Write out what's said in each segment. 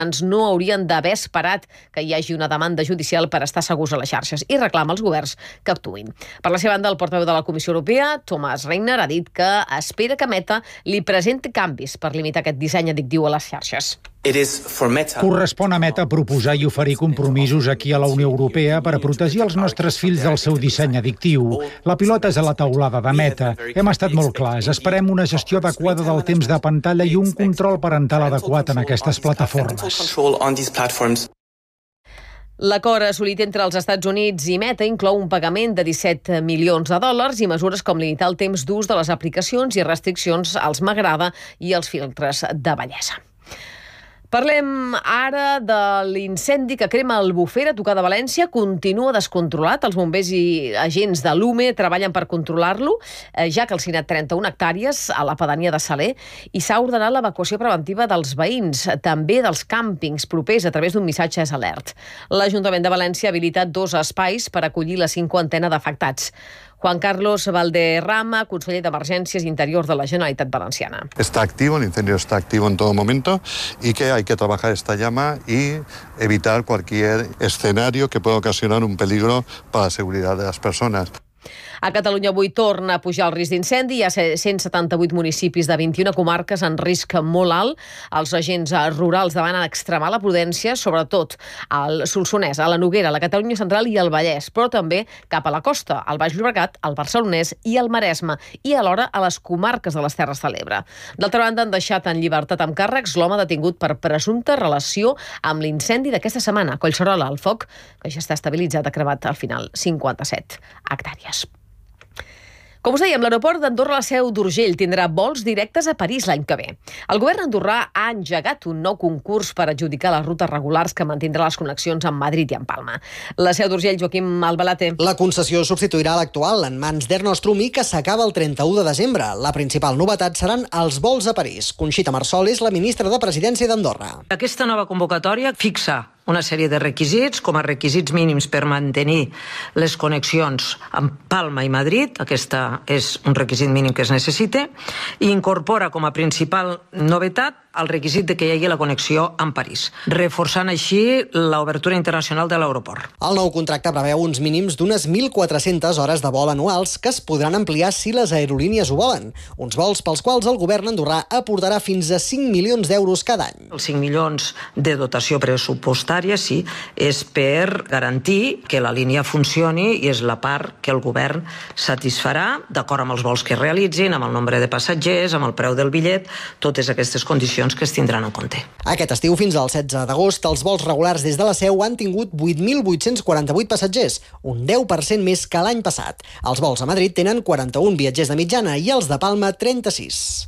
no haurien d'haver esperat que hi hagi una demanda judicial per estar segurs a les xarxes i reclama als governs que actuïn. Per la seva banda, el portaveu de la Comissió Europea, Thomas Reiner, ha dit que espera que Meta li presenti canvis per limitar aquest disseny addictiu a les xarxes. Correspon a Meta proposar i oferir compromisos aquí a la Unió Europea per a protegir els nostres fills del seu disseny addictiu. La pilota és a la taulada de Meta. Hem estat molt clars. Esperem una gestió adequada del temps de pantalla i un control parental adequat en aquestes plataformes. L'acord assolit entre els Estats Units i Meta inclou un pagament de 17 milions de dòlars i mesures com limitar el temps d'ús de les aplicacions i restriccions als m'agrada i els filtres de bellesa. Parlem ara de l'incendi que crema Albufera, a tocar de València. Continua descontrolat. Els bombers i agents de l'UME treballen per controlar-lo, ja que ha calcinat 31 hectàrees a la pedania de Saler i s'ha ordenat l'evacuació preventiva dels veïns, també dels càmpings propers a través d'un missatge alert. L'Ajuntament de València ha habilitat 2 espais per acollir la 50ena d'afectats. Juan Carlos Valderrama, conseller d'Emergències i Interior de la Generalitat Valenciana. Está activo, el incendio está activo en todo momento y que hay que trabajar esta llama y evitar cualquier escenario que pueda ocasionar un peligro para la seguridad de las personas. A Catalunya avui torna a pujar el risc d'incendi. Hi ha 178 municipis de 21 comarques en risc molt alt. Els agents rurals demanen extremar la prudència, sobretot al Solsonès, a la Noguera, a la Catalunya Central i al Vallès, però també cap a la costa, al Baix Llobregat, al Barcelonès i al Maresme, i alhora a les comarques de les Terres de l'Ebre. D'altra banda, han deixat en llibertat amb càrrecs l'home detingut per presumpta relació amb l'incendi d'aquesta setmana. Collserola, el foc, que ja està estabilitzat, ha cremat al final 57 hectàrees. Com us dèiem, l'aeroport d'Andorra la Seu d'Urgell tindrà vols directes a París l'any que ve. El govern andorrà ha engegat un nou concurs per adjudicar les rutes regulars que mantindrà les connexions amb Madrid i amb Palma. La Seu d'Urgell, Joaquim Albalate. La concessió substituirà l'actual en mans d'Ernostrum i que s'acaba el 31 de desembre. La principal novetat seran els vols a París. Conxita Marsol és la ministra de Presidència d'Andorra. Aquesta nova convocatòria fixa una sèrie de requisits, com a requisits mínims per mantenir les connexions amb Palma i Madrid, aquesta és un requisit mínim que es necessita, i incorpora com a principal novetat el requisit de que hi hagi la connexió amb París, reforçant així l'obertura internacional de l'aeroport. El nou contracte preveu uns mínims d'unes 1.400 hores de vol anuals que es podran ampliar si les aerolínies ho volen. Uns vols pels quals el govern andorrà aportarà fins a 5 milions d'euros cada any. Els 5 milions de dotació pressupostària, sí, és per garantir que la línia funcioni i és la part que el govern satisfarà d'acord amb els vols que realitzin, amb el nombre de passatgers, amb el preu del bitllet, totes aquestes condicions que es tindran en compte. Aquest estiu, fins al 16 d'agost, els vols regulars des de la Seu han tingut 8.848 passatgers, un 10% més que l'any passat. Els vols a Madrid tenen 41 viatgers de mitjana i els de Palma 36.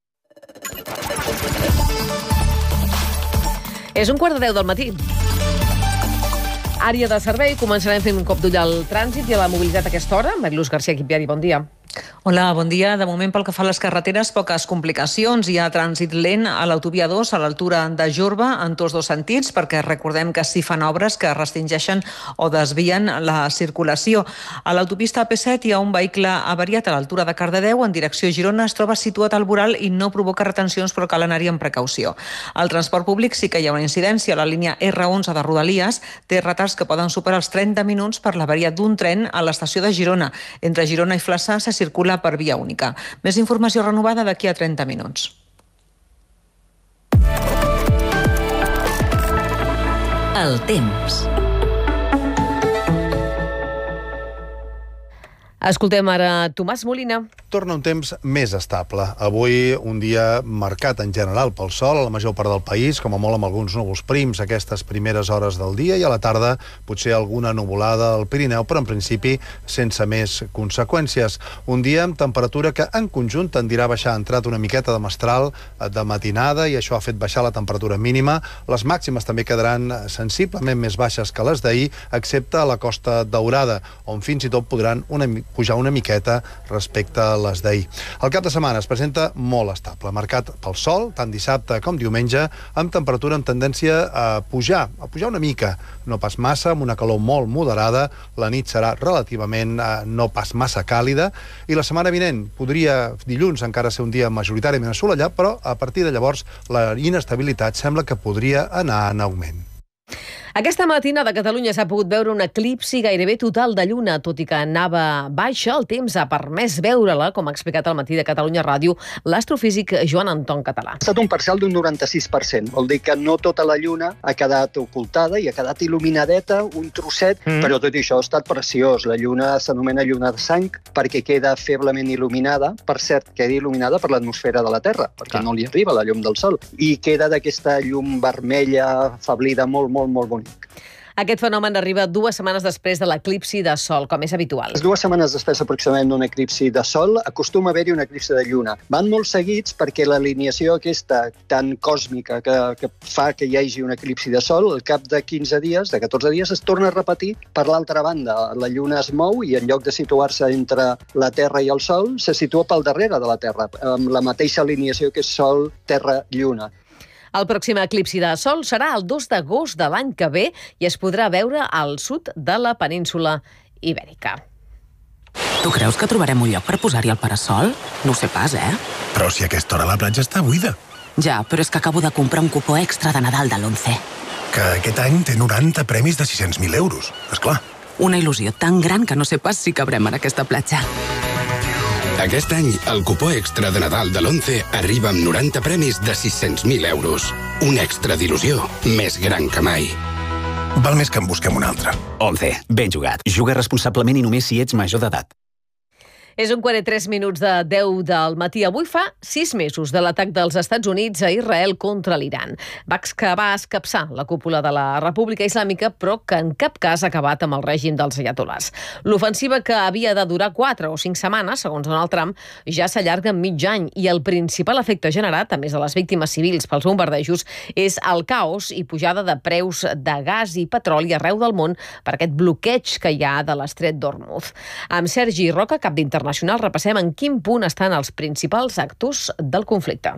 És 1:15 del matí. Àrea de servei, començarem fent un cop d'ull al trànsit i a la mobilitat a aquesta hora. Mariluz García Quipiari, bon dia. Hola, bon dia. De moment, pel que fa a les carreteres, poques complicacions. Hi ha trànsit lent a l'autovia 2, a l'altura de Jorba, en tots dos sentits, perquè recordem que s'hi fan obres que restringeixen o desvien la circulació. A l'autopista AP7 hi ha un vehicle avariat a l'altura de Cardedeu, en direcció a Girona, es troba situat al voral i no provoca retencions, però cal anar-hi amb precaució. Al transport públic sí que hi ha una incidència. La línia R11 de Rodalies té retards que poden superar els 30 minuts per l'avaria d'un tren a l'estació de Girona. Entre Girona i Flaçà se circula per via única. Més informació renovada d'aquí a 30 minuts. El temps. Escoltem ara Tomàs Molina. Torna un temps més estable. Avui un dia marcat en general pel sol a la major part del país, com a molt amb alguns núvols prims aquestes primeres hores del dia, i a la tarda potser alguna nuvolada al Pirineu, però en principi sense més conseqüències. Un dia amb temperatura que en conjunt tendirà a baixar. Ha entrat una miqueta de mestral de matinada i això ha fet baixar la temperatura mínima. Les màximes també quedaran sensiblement més baixes que les d'ahir, excepte a la Costa Daurada, on fins i tot podran pujar una miqueta respecte a les d'ahir. El cap de setmana es presenta molt estable, marcat pel sol, tant dissabte com diumenge, amb temperatura amb tendència a pujar una mica, no pas massa, amb una calor molt moderada, la nit serà relativament no pas massa càlida, i la setmana vinent podria, dilluns, encara ser un dia majoritàriament assolellat, però a partir de llavors la inestabilitat sembla que podria anar en augment. Aquesta matinada a Catalunya s'ha pogut veure un eclipsi gairebé total de lluna, tot i que anava baixa, el temps ha permès veure-la, com ha explicat al Matí de Catalunya Ràdio l'astrofísic Joan Anton Català. Ha estat un parcial d'un 96%, vol dir que no tota la lluna ha quedat ocultada i ha quedat il·luminadeta, un trosset, però tot això ha estat preciós. La lluna s'anomena lluna de sang perquè queda feblement il·luminada, per cert, queda il·luminada per l'atmosfera de la Terra, perquè no li arriba la llum del Sol, i queda d'aquesta llum vermella, afablida, molt bonic. Aquest fenomen arriba 2 setmanes després de l'eclipsi de Sol, com és habitual. 2 setmanes després aproximadament d'un eclipsi de Sol acostuma a haver-hi un eclipsi de Lluna. Van molt seguits perquè l'alineació aquesta tan còsmica que fa que hi hagi un eclipsi de Sol, al cap de 15 dies, de 14 dies, es torna a repetir per l'altra banda. La Lluna es mou i en lloc de situar-se entre la Terra i el Sol, se situa pel darrere de la Terra, amb la mateixa alineació que és Sol, Terra, Lluna. El pròxim eclipsi de Sol serà el 2 d'agost de l'any que ve i es podrà veure al sud de la península Ibèrica. Tu creus que trobarem un lloc per posar-hi el parasol? No ho sé pas, Però si a aquesta hora la platja està buida. Ja, però és que acabo de comprar un cupó extra de Nadal de l'11. Que aquest any té 90 premis de 600.000 euros, esclar. Una il·lusió tan gran que no sé pas si cabrem en aquesta platja. Aquest any, el cupó extra de Nadal de l'11 arriba amb 90 premis de 600.000 euros. Un extra d'il·lusió més gran que mai. Val més que en busquem un altre. 11. Ben jugat. Juga responsablement i només si ets major d'edat. És un 43 minuts de 10 del matí. Avui fa 6 mesos de l'atac dels Estats Units a Israel contra l'Iran. Va escapçar la cúpula de la República Islàmica, però que en cap cas ha acabat amb el règim dels ayatolars. L'ofensiva, que havia de durar 4 o 5 setmanes, segons Donald Trump, ja s'allarga en mig any, i el principal efecte generat, a més de les víctimes civils pels bombardejos, és el caos i pujada de preus de gas i petroli arreu del món per aquest bloqueig que hi ha de l'estret d'Hormuz. Amb Sergi Roca, cap d'Internacional, repassem en quin punt estan els principals actors del conflicte.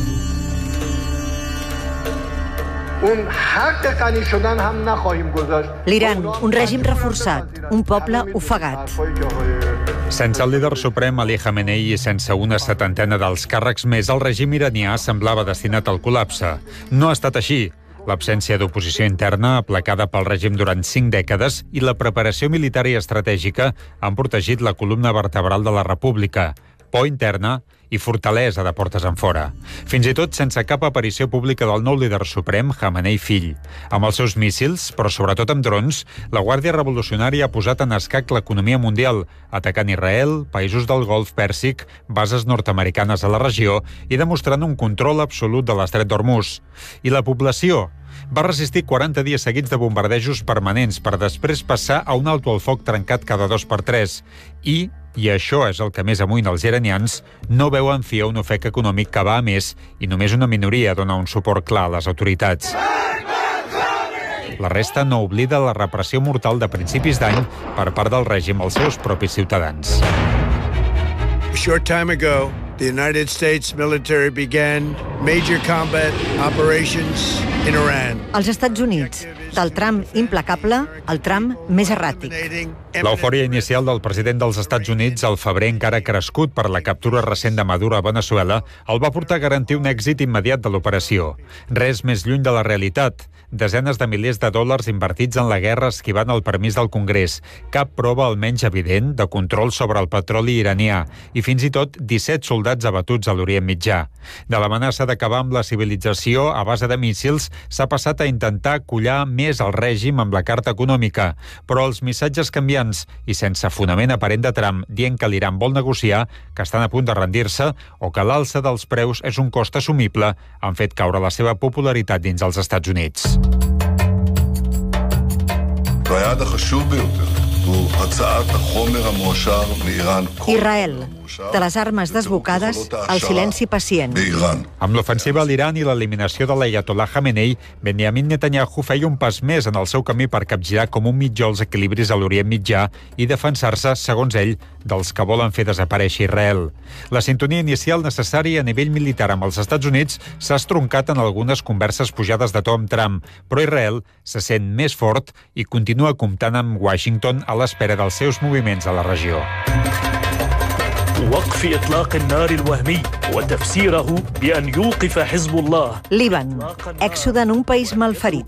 L'Iran, un règim reforçat, un poble ofegat. Sense el líder suprem Ali Khamenei i sense una setantena dels càrrecs més, el règim iranià semblava destinat al col·lapse. No ha estat així. L'absència d'oposició interna, aplacada pel règim durant 5 dècades, i la preparació militar i estratègica han protegit la columna vertebral de la República. Por interna i fortalesa de portes enfora. Fins i tot sense cap aparició pública del nou líder suprem, Khamenei fill. Amb els seus míssils, però sobretot amb drons, la Guàrdia Revolucionària ha posat en escac l'economia mundial, atacant Israel, països del Golf Pèrsic, bases nord-americanes a la regió i demostrant un control absolut de l'estret d'Hormuz. I la població va resistir 40 dies seguits de bombardejos permanents per després passar a un alto al foc trencat cada 2 per 3. I això és el que més amoïna els iranians, no veuen fi a un ofec econòmic que va a més i només una minoria dona un suport clar a les autoritats. La resta no oblida la repressió mortal de principis d'any per part del règim als seus propis ciutadans. A short time ago, the United States military began major combat operations in Iran. Els Estats Units, del tram implacable al tram més erràtic. L'eufòria inicial del president dels Estats Units al febrer, encara crescut per la captura recent de Maduro a Venezuela, el va portar a garantir un èxit immediat de l'operació. Res més lluny de la realitat. Desenes de milers de dòlars invertits en la guerra esquivant el permís del Congrés. Cap prova, almenys evident, de control sobre el petroli iranià i fins i tot 17 soldats abatuts a l'Orient Mitjà. De l'amenaça d'acabar amb la civilització a base de míssils s'ha passat a intentar collar més el règim amb la carta econòmica, però els missatges canviants i sense fonament aparent de Trump dient que l'Iran vol negociar, que estan a punt de rendir-se o que l'alça dels preus és un cost assumible, han fet caure la seva popularitat dins els Estats Units. Israel, De les armes desbocades, el silenci pacient. Amb l'ofensiva a l'Iran i l'eliminació de l'Ayatollah Khamenei, Benjamin Netanyahu feia un pas més en el seu camí per capgirar com un mitjó els equilibris a l'Orient Mitjà i defensar-se, segons ell, dels que volen fer desaparèixer Israel. La sintonia inicial necessària a nivell militar amb els Estats Units s'ha estroncat en algunes converses pujades de to amb Trump, però Israel se sent més fort i continua comptant amb Washington a l'espera dels seus moviments a la regió. وقف إطلاق النار الوهمي وتفسيره بأن يوقف حزب الله. Líban, èxode en un país malferit.